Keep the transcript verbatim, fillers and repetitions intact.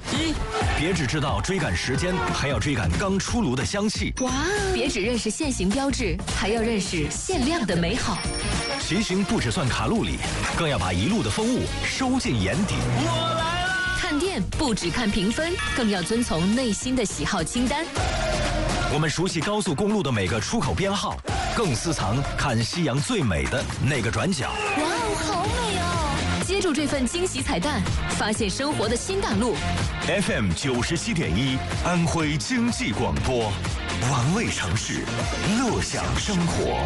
一，别只知道追赶时间，还要追赶刚出炉的香气。 哇！别只认识现行标志，还要认识限量的美好。 骑行不只算卡路里，更要把一路的风物收进眼底。 我来了！ 看店不只看评分，更要遵从内心的喜好清单。 我们熟悉高速公路的每个出口编号，更私藏看夕阳最美的那个转角。 哇哦，好美哦！接住这份惊喜彩蛋，发现生活的新大陆。 F M 九十七点一，安徽经济广播，玩味城市，乐享生活。